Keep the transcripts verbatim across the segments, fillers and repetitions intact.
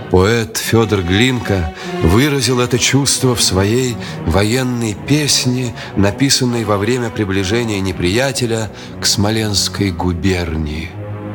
Поэт Федор Глинка выразил это чувство в своей военной песне, написанной во время приближения неприятеля к Смоленской губернии.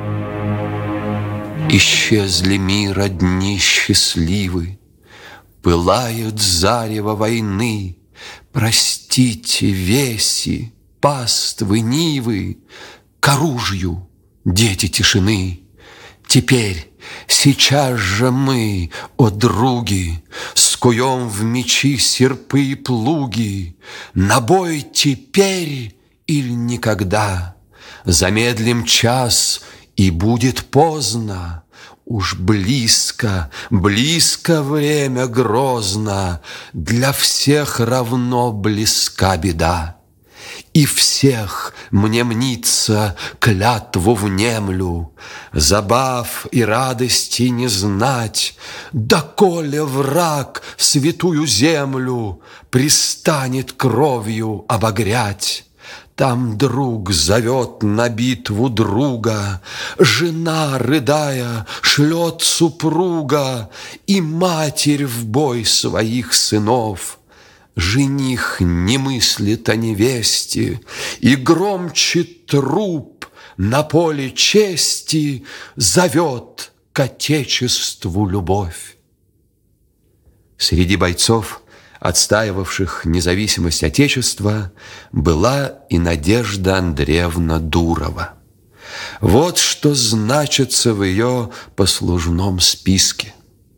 Исчезли мира дни счастливы, пылает зарево войны. Простите, веси, паствы, нивы, к оружию, дети тишины. Теперь, сейчас же мы, о други, скуем в мечи серпы и плуги. На бой теперь или никогда. Замедлим час, и будет поздно. Уж близко, близко время грозно, для всех равно близка беда. И всех, мне мнится, клятву внемлю, забав и радости не знать, доколе враг святую землю пристанет кровью обогрять. Там друг зовет на битву друга, жена, рыдая, шлет супруга, и матерь в бой своих сынов. Жених не мыслит о невесте, и громче труп на поле чести зовет к отечеству любовь. Среди бойцов, отстаивавших независимость Отечества, была и Надежда Андреевна Дурова. Вот что значится в ее послужном списке.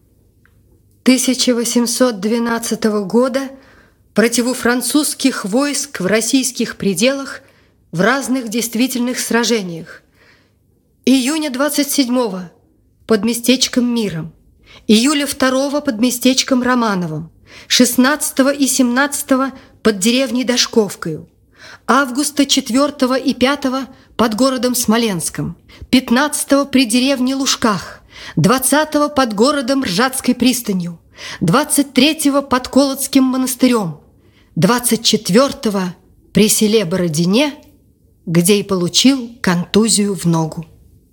тысяча восемьсот двенадцатого года против французских войск в российских пределах в разных действительных сражениях. Июня двадцать седьмого под местечком Миром, июля второго под местечком Романовым, шестнадцатого и семнадцатого под деревней Дашковкою, августа четвёртого и пятого под городом Смоленском, пятнадцатого при деревне Лужках, двадцатого под городом Ржатской пристанью, двадцать третьего под Колодским монастырем, двадцать четвёртого при селе Бородине, где и получил контузию в ногу.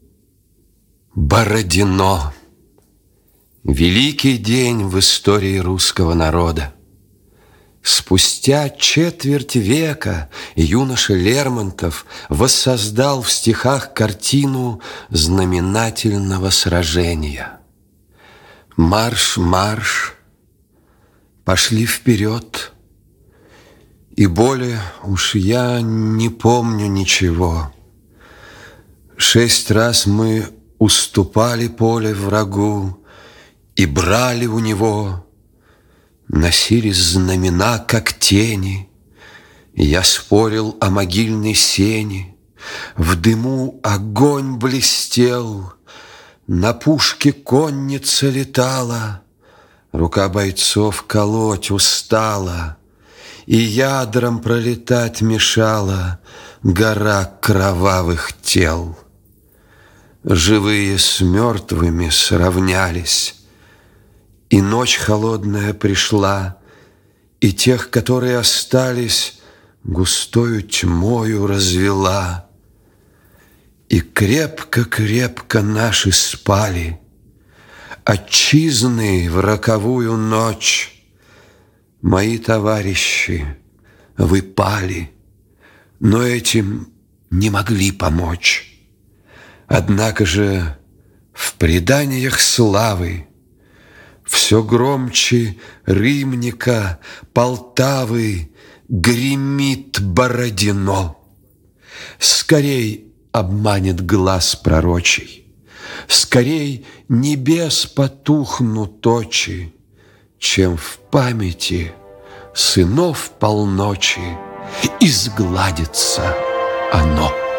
Бородино. Великий день в истории русского народа. Спустя четверть века юноша Лермонтов воссоздал в стихах картину знаменательного сражения. Марш, марш, пошли вперед, и более уж я не помню ничего. Шесть раз мы уступали поле врагу и брали у него, носились знамена, как тени. Я спорил о могильной сене, в дыму огонь блестел, на пушке конница летала, рука бойцов колоть устала, и ядрам пролетать мешала гора кровавых тел. Живые с мертвыми сравнялись, и ночь холодная пришла, и тех, которые остались, густою тьмою развела. И крепко-крепко наши спали, отчизны в роковую ночь. Мои товарищи, вы пали, но этим не могли помочь. Однако же в преданиях славы все громче Рымника, Полтавы гремит Бородино. Скорей обманет глаз пророчий, скорей небес потухнут очи, чем в памяти сынов полночи изгладится оно.